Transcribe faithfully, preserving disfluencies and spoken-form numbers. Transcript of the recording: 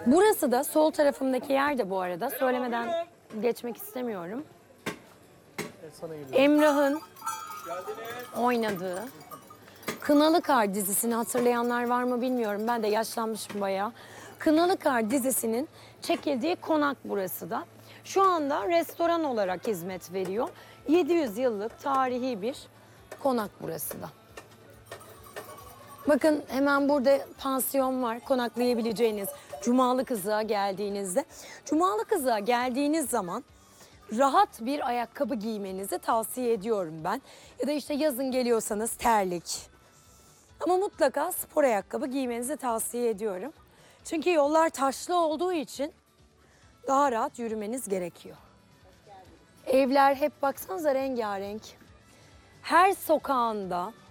Burası da sol tarafımdaki yer de bu arada. Söylemeden geçmek istemiyorum. Emrah'ın oynadığı Kınalı Kar dizisini hatırlayanlar var mı bilmiyorum. Ben de yaşlanmışım bayağı. Kınalı Kar dizisinin çekildiği konak burası da. Şu anda restoran olarak hizmet veriyor. yedi yüz yıllık tarihi bir konak burası da. Bakın hemen burada pansiyon var, konaklayabileceğiniz. Cumalı Kızık'a geldiğinizde. Cumalı Kızık'a geldiğiniz zaman rahat bir ayakkabı giymenizi tavsiye ediyorum ben. Ya da işte yazın geliyorsanız terlik. Ama mutlaka spor ayakkabı giymenizi tavsiye ediyorum. Çünkü yollar taşlı olduğu için daha rahat yürümeniz gerekiyor. Evler hep baksanıza rengarenk. Her sokağında